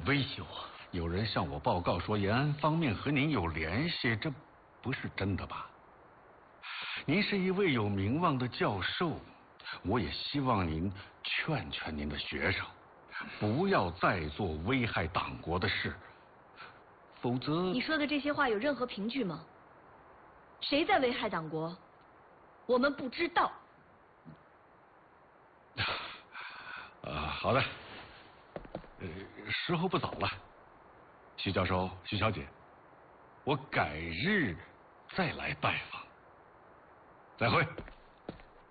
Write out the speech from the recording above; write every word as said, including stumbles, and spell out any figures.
威胁我。有人向我报告说延安方面和您有联系，这不是真的吧？您是一位有名望的教授，我也希望您劝劝您的学生，不要再做危害党国的事，否则…… 你说的这些话有任何凭据吗？谁在危害党国？我们不知道。 啊，好的。呃，时候不早了。徐教授、徐小姐，我改日再来拜访。再会。